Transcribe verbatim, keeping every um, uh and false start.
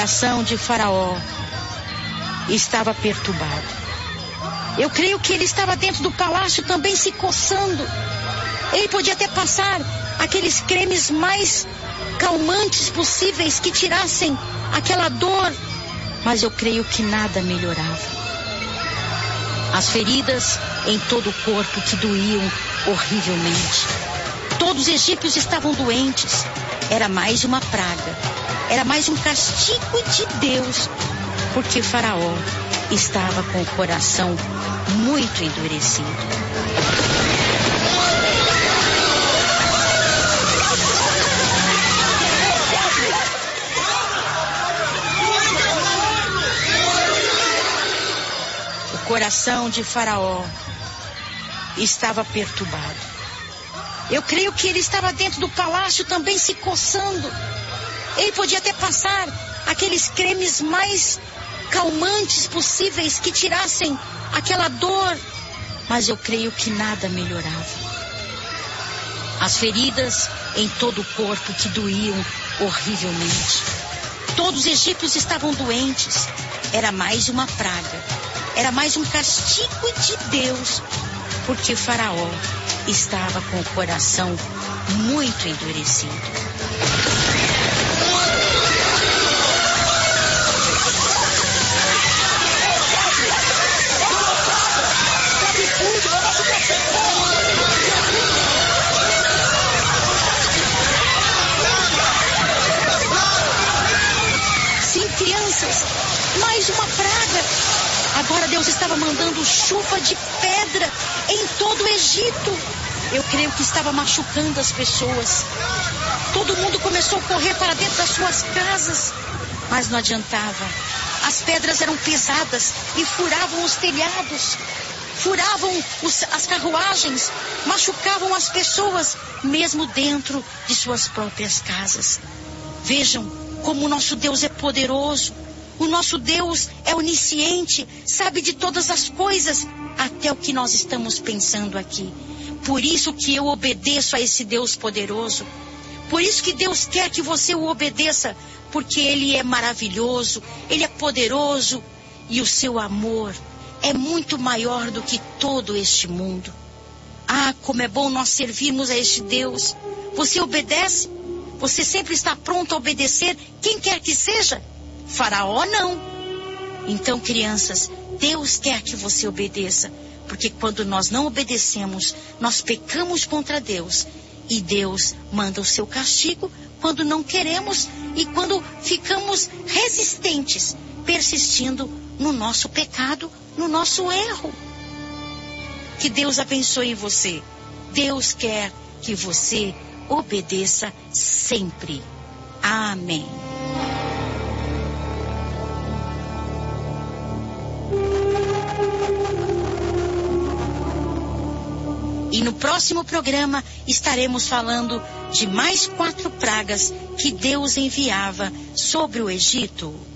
coração de Faraó estava perturbado. Eu creio que ele estava dentro do palácio também se coçando. Ele podia até passar aqueles cremes mais calmantes possíveis que tirassem aquela dor, mas eu creio que nada melhorava. As feridas em todo o corpo que doíam horrivelmente. Todos os egípcios estavam doentes. Era mais uma praga. Era mais um castigo de Deus, porque Faraó estava com o coração muito endurecido. O coração de Faraó estava perturbado. Eu creio que ele estava dentro do palácio também se coçando. Ele podia até passar aqueles cremes mais calmantes possíveis que tirassem aquela dor, mas eu creio que nada melhorava. As feridas em todo o corpo que doíam horrivelmente. Todos os egípcios estavam doentes. Era mais uma praga. Era mais um castigo de Deus, porque Faraó estava com o coração muito endurecido. Sim, crianças, mais uma praga. Agora Deus estava mandando chuva de pedra em todo o Egito. Eu creio que estava machucando as pessoas. Todo mundo começou a correr para dentro das suas casas, mas não adiantava. As pedras eram pesadas e furavam os telhados, furavam os, as carruagens, machucavam as pessoas, mesmo dentro de suas próprias casas. Vejam como o nosso Deus é poderoso. O nosso Deus é onisciente, sabe de todas as coisas, até o que nós estamos pensando aqui. Por isso que eu obedeço a esse Deus poderoso. Por isso que Deus quer que você o obedeça, porque Ele é maravilhoso, Ele é poderoso e o seu amor é muito maior do que todo este mundo. Ah, como é bom nós servirmos a este Deus. Você obedece? Você sempre está pronto a obedecer quem quer que seja? Faraó não. Então, crianças, Deus quer que você obedeça, porque quando nós não obedecemos, nós pecamos contra Deus, e Deus manda o seu castigo quando não queremos e quando ficamos resistentes, persistindo no nosso pecado, no nosso erro. Que Deus abençoe você. Deus quer que você obedeça sempre. Amém. E no próximo programa estaremos falando de mais quatro pragas que Deus enviava sobre o Egito.